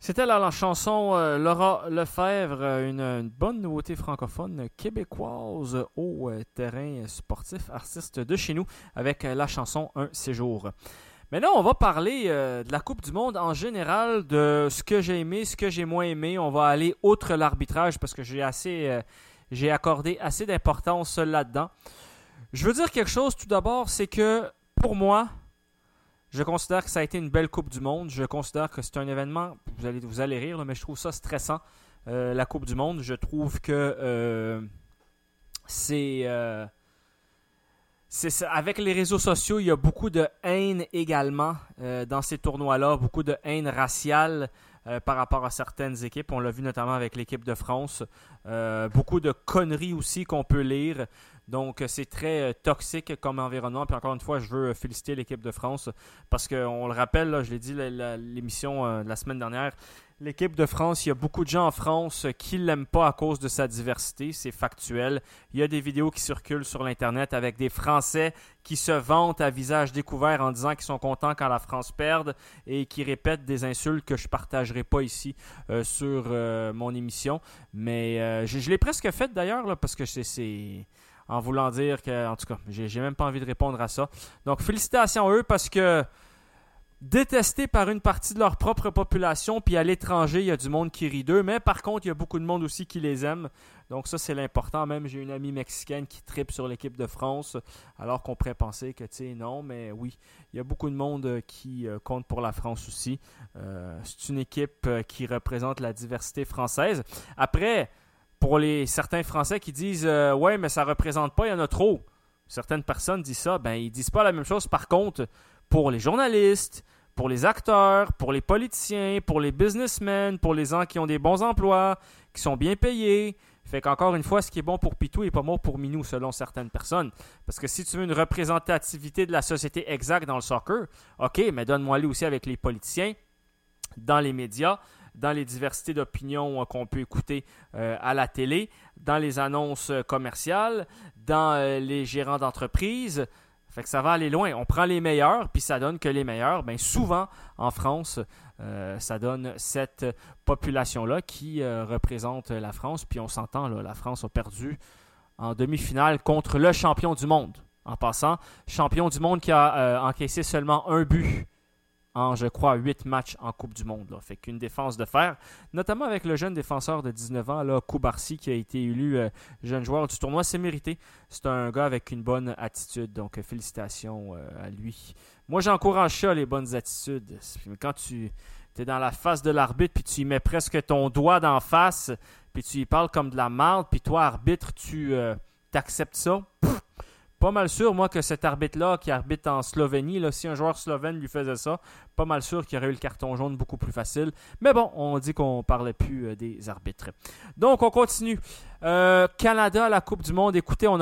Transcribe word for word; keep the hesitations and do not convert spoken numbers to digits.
C'était la, la chanson euh, Laura Lefebvre, euh, une, une bonne nouveauté francophone québécoise au euh, terrain sportif, artiste de chez nous, avec euh, la chanson Un séjour. Maintenant, on va parler euh, de la Coupe du Monde en général, de ce que j'ai aimé, ce que j'ai moins aimé. On va aller outre l'arbitrage parce que j'ai assez, euh, j'ai accordé assez d'importance là-dedans. Je veux dire quelque chose tout d'abord, c'est que pour moi, je considère que ça a été une belle Coupe du Monde. Je considère que c'est un événement, vous allez, vous allez rire, là, mais je trouve ça stressant, euh, la Coupe du Monde. Je trouve que euh, c'est, euh, c'est... Avec les réseaux sociaux, il y a beaucoup de haine également euh, dans ces tournois-là, beaucoup de haine raciale euh, par rapport à certaines équipes. On l'a vu notamment avec l'équipe de France. Euh, beaucoup de conneries aussi qu'on peut lire. Donc, c'est très euh, toxique comme environnement. Puis encore une fois, je veux féliciter l'équipe de France parce qu'on le rappelle, là, je l'ai dit la, la, l'émission euh, de la semaine dernière, l'équipe de France, il y a beaucoup de gens en France qui ne l'aiment pas à cause de sa diversité. C'est factuel. Il y a des vidéos qui circulent sur l'Internet avec des Français qui se vantent à visage découvert en disant qu'ils sont contents quand la France perde et qui répètent des insultes que je ne partagerai pas ici euh, sur euh, mon émission. Mais euh, je, je l'ai presque fait d'ailleurs là, parce que c'est... c'est... en voulant dire que, en tout cas, j'ai, j'ai même pas envie de répondre à ça. Donc, félicitations à eux parce que détestés par une partie de leur propre population, puis à l'étranger, il y a du monde qui rit d'eux, mais par contre, il y a beaucoup de monde aussi qui les aime. Donc ça, c'est l'important. Même, j'ai une amie mexicaine qui tripe sur l'équipe de France, alors qu'on pourrait penser que, tu sais, non, mais oui, il y a beaucoup de monde qui euh, compte pour la France aussi. Euh, c'est une équipe euh, qui représente la diversité française. Après... Pour les certains Français qui disent euh, « Ouais, mais ça ne représente pas, il y en a trop. » Certaines personnes disent ça. Ben, ils ne disent pas la même chose, par contre, pour les journalistes, pour les acteurs, pour les politiciens, pour les businessmen, pour les gens qui ont des bons emplois, qui sont bien payés. Fait qu'encore une fois, ce qui est bon pour Pitou n'est pas bon pour Minou, selon certaines personnes. Parce que si tu veux une représentativité de la société exacte dans le soccer, OK, mais donne-moi-les aussi avec les politiciens, dans les médias, dans les diversités d'opinions qu'on peut écouter euh, à la télé, dans les annonces commerciales, dans euh, les gérants d'entreprise. Fait que ça va aller loin. On prend les meilleurs, puis ça donne que les meilleurs. Bien, souvent, en France, euh, ça donne cette population-là qui euh, représente la France. Puis on s'entend, là, la France a perdu en demi-finale contre le champion du monde. En passant, champion du monde qui a euh, encaissé seulement un but en, je crois, huit matchs en Coupe du Monde. Là. Fait qu'une défense de fer, notamment avec le jeune défenseur de dix-neuf ans, là, Koubarsi, qui a été élu euh, jeune joueur du tournoi. C'est mérité. C'est un gars avec une bonne attitude, donc euh, félicitations euh, à lui. Moi, j'encourage ça, les bonnes attitudes. Quand tu es dans la face de l'arbitre, puis tu y mets presque ton doigt d'en face, puis tu y parles comme de la marde, puis toi, arbitre, tu euh, t'acceptes ça, pff, pas mal sûr, moi, que cet arbitre-là, qui arbitre en Slovénie, là, si un joueur slovène lui faisait ça, pas mal sûr qu'il aurait eu le carton jaune beaucoup plus facile. Mais bon, on dit qu'on ne parlait plus euh, des arbitres. Donc, on continue. Euh, Canada à la Coupe du Monde. Écoutez, on a